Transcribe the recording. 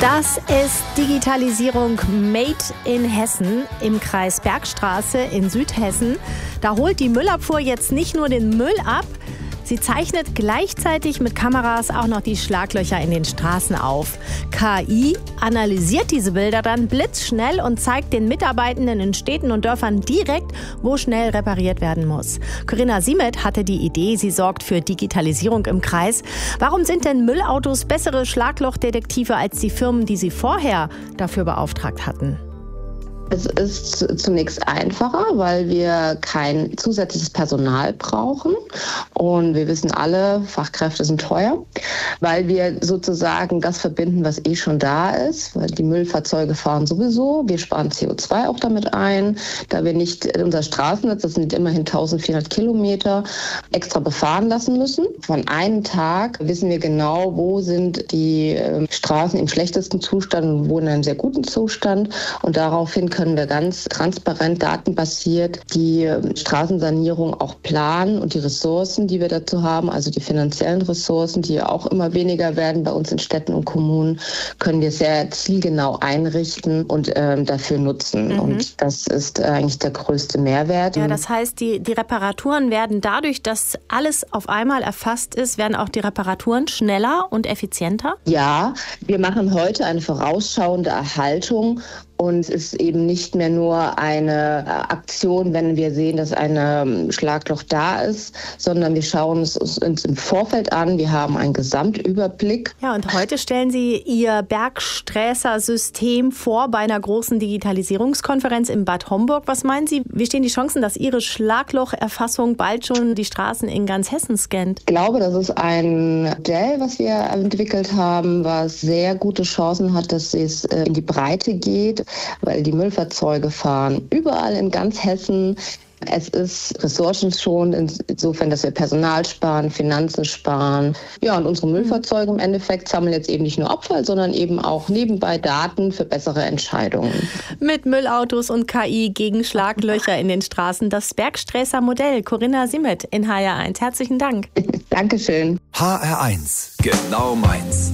Das ist Digitalisierung made in Hessen im Kreis Bergstraße in Südhessen. Da holt die Müllabfuhr jetzt nicht nur den Müll ab, sie zeichnet gleichzeitig mit Kameras auch noch die Schlaglöcher in den Straßen auf. KI analysiert diese Bilder dann blitzschnell und zeigt den Mitarbeitenden in Städten und Dörfern direkt, wo schnell repariert werden muss. Corinna Siemet hatte die Idee, sie sorgt für Digitalisierung im Kreis. Warum sind denn Müllautos bessere Schlaglochdetektive als die Firmen, die sie vorher dafür beauftragt hatten? Es ist zunächst einfacher, weil wir kein zusätzliches Personal brauchen. Und wir wissen alle, Fachkräfte sind teuer, weil wir sozusagen das verbinden, was schon da ist. Weil die Müllfahrzeuge fahren sowieso. Wir sparen CO2 auch damit ein, da wir nicht unser Straßennetz, das sind immerhin 1400 Kilometer, extra befahren lassen müssen. Von einem Tag wissen wir genau, wo sind die Straßen im schlechtesten Zustand und wo in einem sehr guten Zustand. Und daraufhin können wir ganz transparent, datenbasiert die Straßensanierung auch planen und die Ressourcen, die wir dazu haben, also die finanziellen Ressourcen, die auch immer weniger werden bei uns in Städten und Kommunen, können wir sehr zielgenau einrichten und dafür nutzen. Und das ist eigentlich der größte Mehrwert. Ja, das heißt, die Reparaturen werden dadurch, dass alles auf einmal erfasst ist, werden auch die Reparaturen schneller und effizienter? Ja, wir machen heute eine vorausschauende Erhaltung. Und es ist eben nicht mehr nur eine Aktion, wenn wir sehen, dass ein Schlagloch da ist, sondern wir schauen es uns im Vorfeld an. Wir haben einen Gesamtüberblick. Ja, und heute stellen Sie Ihr Bergsträßer-System vor bei einer großen Digitalisierungskonferenz in Bad Homburg. Was meinen Sie, wie stehen die Chancen, dass Ihre Schlaglocherfassung bald schon die Straßen in ganz Hessen scannt? Ich glaube, das ist ein Modell, was wir entwickelt haben, was sehr gute Chancen hat, dass es in die Breite geht, weil die Müllfahrzeuge fahren überall in ganz Hessen. Es ist ressourcenschonend insofern, dass wir Personal sparen, Finanzen sparen. Ja, und unsere Müllfahrzeuge im Endeffekt sammeln jetzt eben nicht nur Abfall, sondern eben auch nebenbei Daten für bessere Entscheidungen. Mit Müllautos und KI gegen Schlaglöcher in den Straßen. Das Bergsträßer Modell. Corinna Siemet in HR1. Herzlichen Dank. Dankeschön. HR1, genau meins.